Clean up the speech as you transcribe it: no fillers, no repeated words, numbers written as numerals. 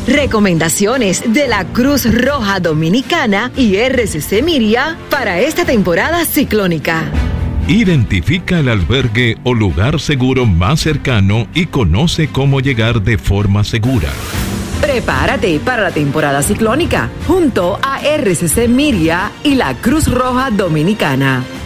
Recomendaciones de la Cruz Roja Dominicana y RCC Miria para esta temporada ciclónica. Identifica el albergue o lugar seguro más cercano y conoce cómo llegar de forma segura. Prepárate para la temporada ciclónica junto a RCC Miria y la Cruz Roja Dominicana.